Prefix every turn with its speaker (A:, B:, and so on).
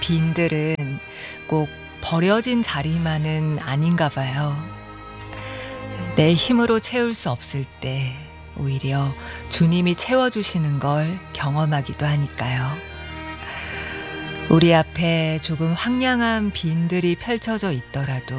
A: 빈들은 꼭 버려진 자리만은 아닌가 봐요. 내 힘으로 채울 수 없을 때 오히려 주님이 채워주시는 걸 경험하기도 하니까요. 우리 앞에 조금 황량한 빈들이 펼쳐져 있더라도